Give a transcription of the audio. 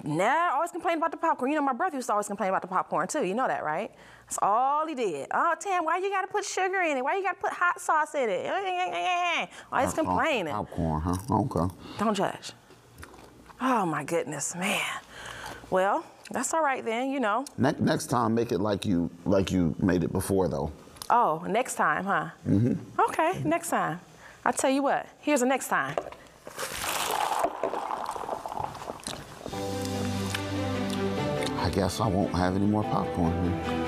always complain about the popcorn. You know, my brother used to always complain about the popcorn too. You know that, right? That's all he did. Oh, Tam, why you gotta put sugar in it? Why you gotta put hot sauce in it? Always complaining. Popcorn, huh? Okay. Don't judge. Oh my goodness, man. Well, that's all right then, you know. Next time, make it like you made it before, though. Oh, next time, huh? Mm-hmm. Okay, next time. I'll tell you what. Here's the next time. I guess I won't have any more popcorn then.